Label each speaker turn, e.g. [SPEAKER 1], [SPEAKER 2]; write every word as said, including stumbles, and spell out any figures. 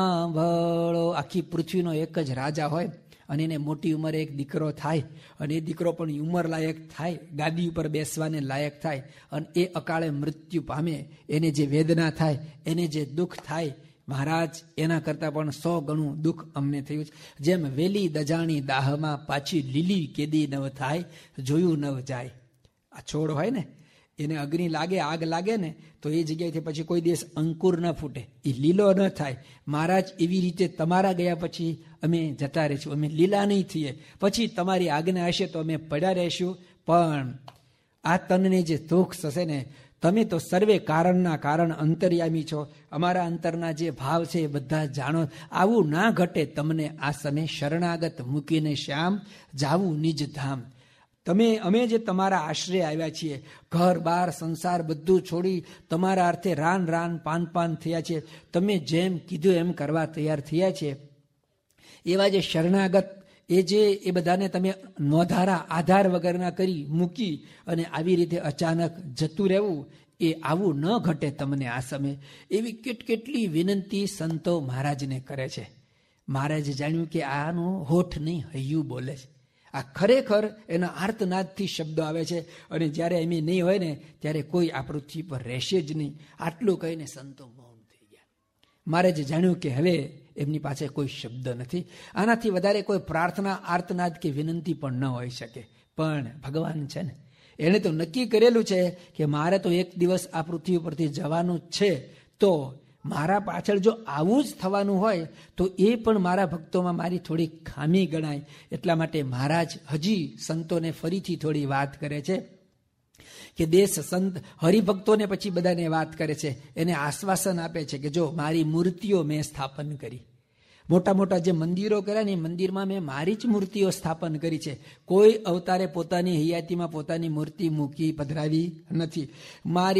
[SPEAKER 1] સાંભળો, આખી પૃથ્વીનો એક જ રાજા હોય અને એને મોટી ઉંમરે એક દીકરો થાય અને એ દીકરો પણ ઉંમર લાયક થાય, ગાદી ઉપર બેસવાને લાયક થાય અને એ અકાળે મૃત્યુ પામે, એને જે વેદના થાય, એને જે દુઃખ થાય, મહારાજ એના કરતાં પણ સો ગણું દુઃખ અમને થયું છે. જેમ વેલી દજાણી દાહમાં પાછી લીલી કેદી નવ થાય, જોયું નવ જાય. આ છોડ હોય ને એને અગ્નિ લાગે, આગ લાગે ને તો એ જગ્યાએથી પછી કોઈ દિવસ અંકુર ન ફૂટે, એ લીલો ન થાય. મહારાજ એવી રીતે તમારા ગયા પછી અમે જતા રહીશું, અમે લીલા નહીં થઈએ, પછી તમારી આજ્ઞા હશે તો અમે પડ્યા રહીશું. પણ આ તનને જે દુઃખ થશે ને, તમે તો સર્વે કારણના કારણ અંતર્યામી છો, અમારા અંતરના જે ભાવ છે એ બધા જાણો. આવું ના ઘટે તમને આ સમય શરણાગત મૂકીને શ્યામ જાવું નિજ ધામ. તમે અમે જે તમારા આશ્રય આવ્યા છીએ, ઘર બાર સંસાર બધું છોડી તમારા અર્થે રાન રાન પાન પાન થયા છે, તમે જેમ કીધું એમ કરવા તૈયાર થયા છે, એવા જે શરણાગત એ જે એ બધાને તમે નોધારા આધાર વગરના કરી મૂકી અને આવી રીતે અચાનક જતું રહેવું, એ આવું ન ઘટે તમને આ સમય. એવી કેટ કેટલી વિનંતી સંતો મહારાજને કરે છે. મહારાજે જાણ્યું કે આનું હોઠ નહીં, હૈયું બોલે છે. આ ખરેખર એના આર્તનાદથી શબ્દો આવે છે અને જ્યારે એમ નહીં હોય ને ત્યારે કોઈ આ પૃથ્વી પર રહેશે જ નહીં. આટલું કહીને સંતો મૌન થઈ ગયા. મહારાજે જાણ્યું કે હવે એમની પાસે કોઈ શબ્દ નથી, આનાથી વધારે કોઈ પ્રાર્થના, આર્તનાદ કે વિનંતી પણ ન હોઈ શકે. પણ ભગવાન છે ને, એણે તો નક્કી કરેલું છે કે મારે તો એક દિવસ આ પૃથ્વી પરથી જવાનું જ છે, તો મારા પાછળ જો આવું જ થવાનું હોય તો એ પણ મારા ભક્તોમાં મારી થોડી ખામી ગણાય. એટલા માટે મહારાજ હજી સંતોને ફરીથી થોડી વાત કરે છે કે દેશ સંત હરિભક્તોને પછી બધાને વાત કરે છે, એને આશ્વાસન આપે છે કે જો મારી મૂર્તિઓ મેં સ્થાપન કરી, મોટા મોટા જે મંદિરો કર્યા ને એ મંદિરમાં મેં મારી જ મૂર્તિઓ સ્થાપન કરી છે. કોઈ અવતારે પોતાની હયાતીમાં પોતાની મૂર્તિ મૂકી પધરાવી નથી. મારી